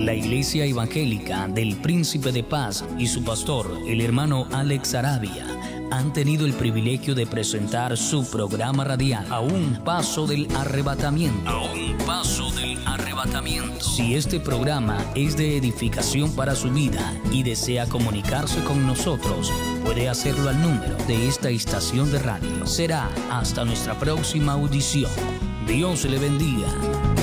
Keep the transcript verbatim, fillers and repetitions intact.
La Iglesia Evangélica del Príncipe de Paz y su pastor, el hermano Alex Arabia, han tenido el privilegio de presentar su programa radial A un Paso del Arrebatamiento. A un Paso del Arrebatamiento. Si este programa es de edificación para su vida y desea comunicarse con nosotros, puede hacerlo al número de esta estación de radio. Será hasta nuestra próxima audición. Dios le bendiga.